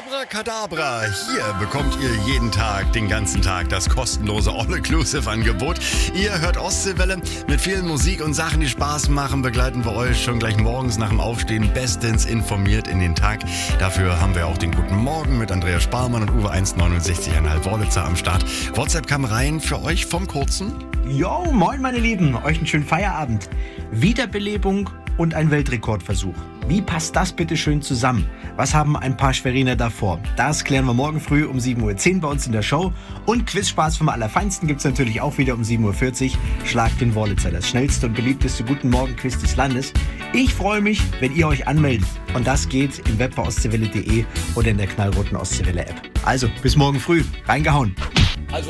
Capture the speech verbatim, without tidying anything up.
Abracadabra, hier bekommt ihr jeden Tag, den ganzen Tag das kostenlose All-Inclusive-Angebot. Ihr hört Ostseewelle mit vielen Musik und Sachen, die Spaß machen, begleiten wir euch schon gleich morgens nach dem Aufstehen bestens informiert in den Tag. Dafür haben wir auch den Guten Morgen mit Andreas Sparmann und Uwe eins neunundsechzig Komma fünf Wörlitzer am Start. WhatsApp kam rein für euch vom Kurzen. Jo, moin meine Lieben, euch einen schönen Feierabend. Wiederbelebung und ein Weltrekordversuch. Wie passt das bitte schön zusammen? Was haben ein paar Schweriner davor? Das klären wir morgen früh um sieben Uhr zehn bei uns in der Show. Und Quizspaß vom Allerfeinsten gibt's natürlich auch wieder um sieben Uhr vierzig. Schlag den Wörlitzer, das schnellste und beliebteste Guten Morgen-Quiz des Landes. Ich freue mich, wenn ihr euch anmeldet. Und das geht im Web bei ostseewelle punkt de oder in der knallroten Ostseewelle-App. Also, bis morgen früh. Reingehauen. Also